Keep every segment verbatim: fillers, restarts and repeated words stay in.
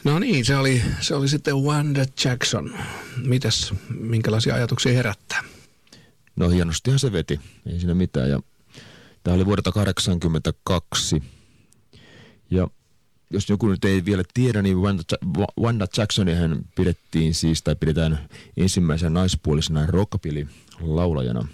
No niin, se oli, se oli sitten Wanda Jackson. Mitäs, minkälaisia ajatuksia herättää? No hienostihan se veti, ei siinä mitään. Ja tämä oli vuodelta kahdeksankymmentäkaksi. Ja jos joku nyt ei vielä tiedä, niin Wanda, Wanda Jacksonihän pidettiin siis, tai pidetään ensimmäisenä naispuolisena rockabilly-laulajana.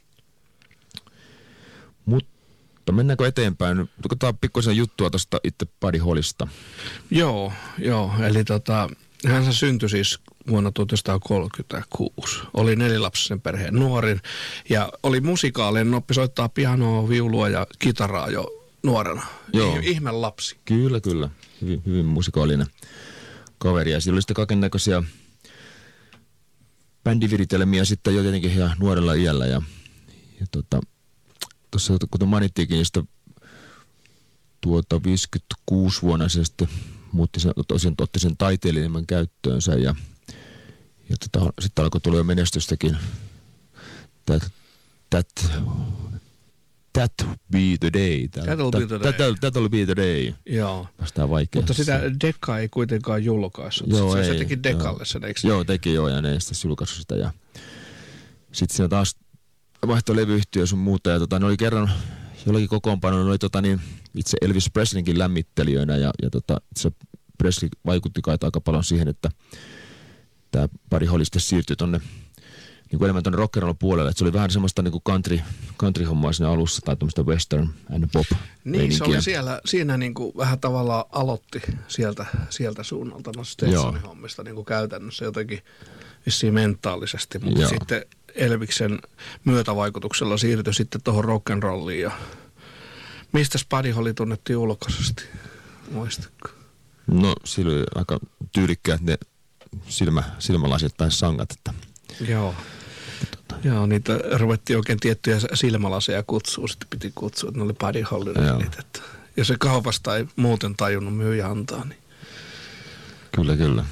Mutta mennäänkö eteenpäin? Otetaan pikkuisen juttua tuosta itse Buddy Hollista. Joo, joo. Eli tota, hän syntyi siis vuonna tuhatyhdeksänsataakolmekymmentäkuusi. Oli nelilapsisen perheen nuorin ja oli musikaalinen, oppi soittaa pianoa, viulua ja kitaraa jo nuorena. Joo. Ihme lapsi. Kyllä, kyllä. Hyvin, hyvin musikaalinen kaveri. Ja sillä oli sitten kaikennäköisiä bändiviritelmiä sitten jo tietenkin ihan nuorella iällä. Ja, ja tota, tuossa kuten mainittiinkin, niin sitten tuota viisikymmentäkuusi vuonna se sitten muutti sen, tosiaan otti sen taiteilijan käyttöönsä ja, ja tota, sitten alkoi tulla jo menestystäkin. That, that, that be the day. That, that'll that, be the day. That, that'll be the day. Joo. Vastaan vaikea. Mutta sitä Dekka ei kuitenkaan julkaissut. Joo, se, ei, se teki Dekalle joo. sen, eikö? Joo, teki joo, ja ne ei sitten julkaissut sitä. Ja sitten siinä taas vaihtoi levyyhtiö sun muuta, ja tota, ne oli kerran jollakin kokoonpanoilla, oli tota, niin, itse Elvis Presleykin lämmittelijöinä, ja, ja tota, itse Presley vaikutti kai aika paljon siihen, että tämä Buddy Holly sitten siirtyi tonne niin kuin enemmän tuonne rock'n'roll puolelle, että se oli vähän semmoista niin kuin country, country-hommaa siinä alussa tai tämmöistä western and pop. Niin, se oli siellä, siinä niin kuin vähän tavallaan aloitti sieltä, sieltä suunnalta no Stetsonin hommista niin kuin käytännössä jotenkin vissiin mentaalisesti, mutta Joo. sitten Elviksen myötävaikutuksella siirtyi sitten tuohon rock'n'rolliin ja mistä Buddy Holly tunnettiin ulkoisesti, muistatko? No sillä oli aika tyylikkäät ne silmä, silmälasit tai sangat, että Joo. Joo, niitä ruvettiin oikein tiettyjä silmälaseja kutsua, sitten piti kutsua, että ne oli Buddy Holly-rillit, että jos se kaupasta ei muuten tajunnut myyjä antaa, niin Kyllä, kyllä.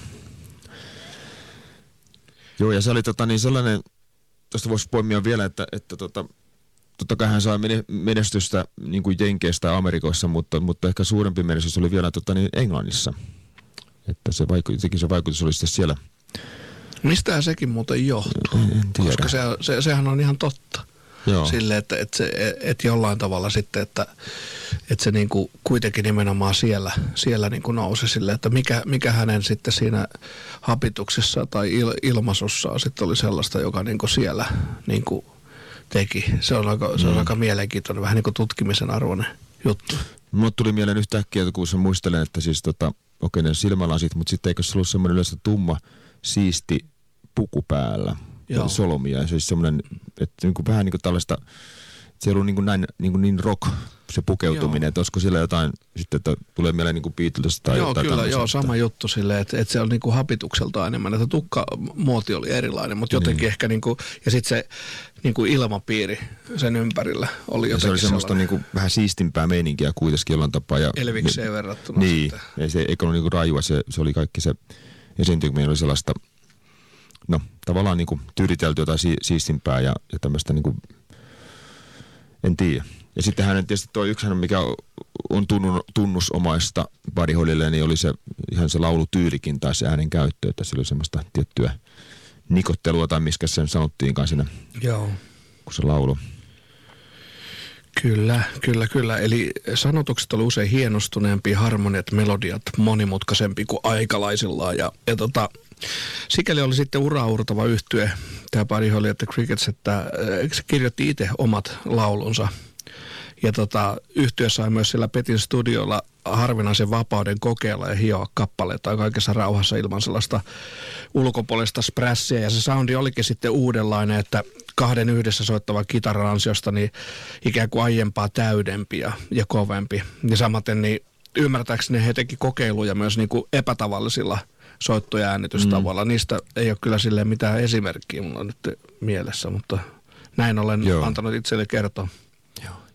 Joo, ja se oli tota, niin sellainen, tuosta voisi poimia vielä, että, että tota, totta kai hän sai menestystä niin kuin Jenkeistä ja Amerikoissa, mutta, mutta ehkä suurempi menestys oli vielä tota, niin Englannissa. Että se, vaiku, se vaikutus oli sitten siellä. Mistähän sekin muuten johtuu? En, en tiedä. Koska se, se, sehän on ihan totta. Joo. Sille, että, että, se, että jollain tavalla sitten, että, että se niin kuin kuitenkin nimenomaan siellä, siellä niin kuin nousi sille, että mikä, mikä hänen sitten siinä hapituksessa tai il, ilmaisussaan sitten oli sellaista, joka niin kuin siellä niin kuin teki. Se on aika, se on mm. aika mielenkiintoinen, vähän niin kuin tutkimisen arvoinen juttu. Mulle tuli mieleen yhtäkkiä, kun sen muistelen, että siis tota, okei ne silmälasit, mutta sitten eikö se ollut semmoinen yleensä tumma, siisti puku päällä. Joo. Solomia ja se olisi semmoinen, että niin kuin vähän niin kuin tällaista, se on niin kuin näin, niin, kuin niin rock se pukeutuminen, joo. Että olisiko sillä jotain sitten, että tulee mieleen niin kuin Beatles tai joo, jotain kyllä, tämmöistä. Joo, sama juttu silleen, että, että se on niin kuin hapitukselta enemmän, että tukkamuoti oli erilainen, mutta jotenkin niin. Ehkä niin kuin, ja sitten se niin kuin ilmapiiri sen ympärillä oli ja jotenkin se oli semmoista niin kuin vähän siistimpää meininkiä kuitenkin jollain tapaa. Ja, Elvikseen niin, verrattuna niin, sitten. Niin, se eikä ollut niin kuin rajua, se, se oli kaikki se esiintyminen oli sellaista, no tavallaan niin kuin tyyritelty jotain si- siistimpää ja, ja tämmöistä niin kuin, en tiedä. Ja sitten hänen tietysti tuo yksi, mikä on tunnun, tunnusomaista Buddy Hollylle, niin oli se ihan se laulutyylikin tai se äänen käyttö, että sillä oli semmoista tiettyä nikottelua tai miskä sen sanottiinkaan siinä, Joo. kun se laulu. Kyllä, kyllä, kyllä. Eli sanotukset oli usein hienostuneempia, harmoniat, melodiat monimutkaisempi kuin aikalaisillaan. Ja, ja tota, sikäli oli sitten uraurtava yhtye, tämä Buddy Holly ja The Crickets, että se kirjoitti itse omat laulunsa. Ja tota, yhtye sai myös siellä Petin studiolla harvinaisen vapauden kokeilla ja hioa kappaleita kaikessa rauhassa ilman sellaista ulkopuolista sprässiä. Ja se soundi olikin sitten uudenlainen, että kahden yhdessä soittavan kitaran ansiosta niin ikään kuin aiempaa täydempi ja, ja kovempi. Ja samaten niin ymmärtääkseni he teki kokeiluja myös niin kuin epätavallisilla soitto- ja äänitystavalla. Mm. Niistä ei ole kyllä silleen mitään esimerkkiä mulla nyt mielessä, mutta näin olen Joo. antanut itselle kertoa. Joo.